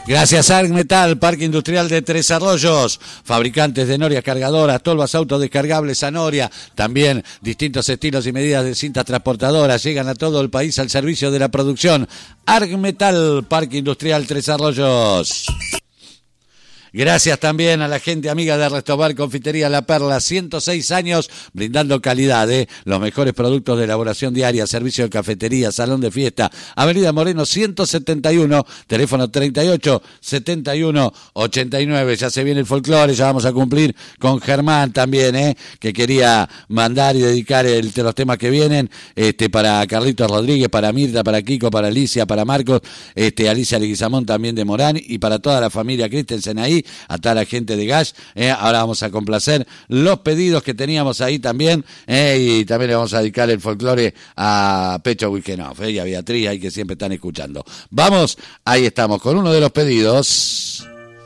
Gracias a Argmetal, Parque Industrial de Tres Arroyos, fabricantes de norias cargadoras, tolvas autodescargables Anoria, también distintos estilos y medidas de cintas transportadoras, llegan a todo el país al servicio de la producción. Argmetal, Parque Industrial Tres Arroyos. Gracias también a la gente amiga de Restobar Confitería La Perla, 106 años brindando calidad, los mejores productos de elaboración diaria, servicio de cafetería, salón de fiesta, Avenida Moreno 171, teléfono 38 71 89. Ya se viene el folclore, ya vamos a cumplir con Germán también, que quería mandar y dedicar los temas que vienen, para Carlitos Rodríguez, para Mirta, para Kiko, para Alicia, para Marcos, Alicia Leguizamón también de Morán, y para toda la familia Christensen ahí, a toda la gente de Gash. Ahora vamos a complacer los pedidos que teníamos ahí también, y también le vamos a dedicar el folclore a Pecho Wikenhoff y a Beatriz ahí que siempre están escuchando. Vamos, ahí estamos con uno de los pedidos.